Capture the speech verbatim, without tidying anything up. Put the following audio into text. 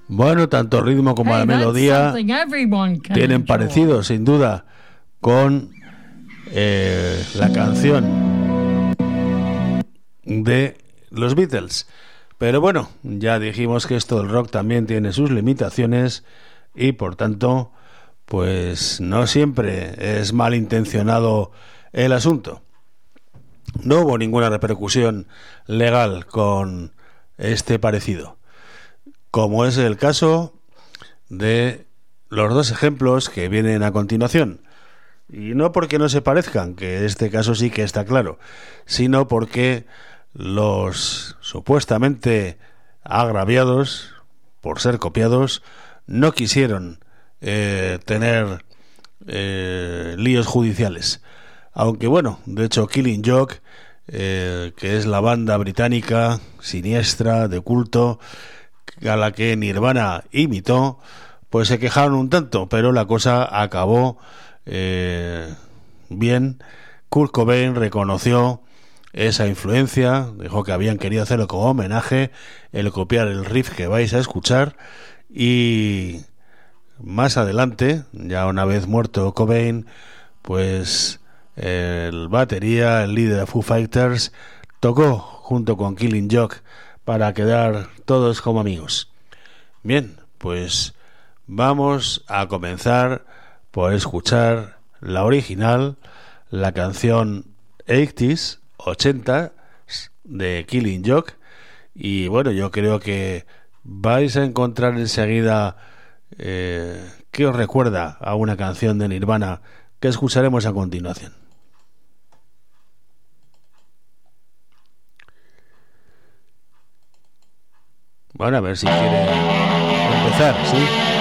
Bueno, tanto el ritmo como la melodía tienen parecido, sin duda, con eh, la canción de los Beatles. Pero bueno, ya dijimos que esto del rock también tiene sus limitaciones y por tanto, pues no siempre es malintencionado el asunto. No hubo ninguna repercusión legal con este parecido, como es el caso de los dos ejemplos que vienen a continuación. Y no porque no se parezcan, que este caso sí que está claro, sino porque los supuestamente agraviados por ser copiados no quisieron eh, tener eh, líos judiciales. Aunque bueno, de hecho Killing Joke, eh, que es la banda británica siniestra de culto a la que Nirvana imitó, pues se quejaron un tanto, pero la cosa acabó eh, bien. Kurt Cobain reconoció esa influencia, dijo que habían querido hacerlo como homenaje, el copiar el riff que vais a escuchar, y más adelante, ya una vez muerto Cobain, pues el batería, el líder de Foo Fighters, tocó junto con Killing Joke para quedar todos como amigos. Bien, pues vamos a comenzar por escuchar la original, la canción ochenta, ochenta de Killing Joke, y bueno, yo creo que vais a encontrar enseguida eh, que os recuerda a una canción de Nirvana que escucharemos a continuación. Bueno, a ver si quiere empezar, ¿sí?